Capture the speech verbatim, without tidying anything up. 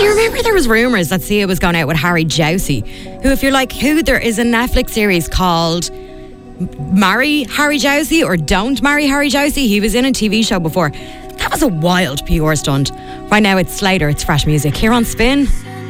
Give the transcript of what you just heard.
Do you remember there was rumours that Sia was going out with Harry Jowsey, who, if you're like, who, there is a Netflix series called Marry Harry Jowsey or Don't Marry Harry Jowsey. He was in a T V show before. That was a wild P R stunt. Right now it's Slater, it's Fresh Music here on Spin.